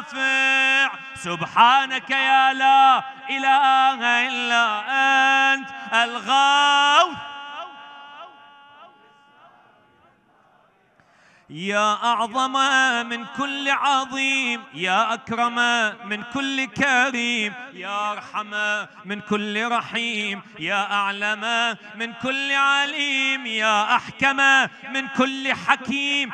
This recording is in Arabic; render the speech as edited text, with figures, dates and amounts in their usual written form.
نافع. سبحانك يا لا إله إلا أنت الغوث. يا أعظم من كل عظيم، يا أكرم من كل كريم، يا أرحم من كل رحيم، يا أعلم من كل عليم، يا أحكم من كل حكيم،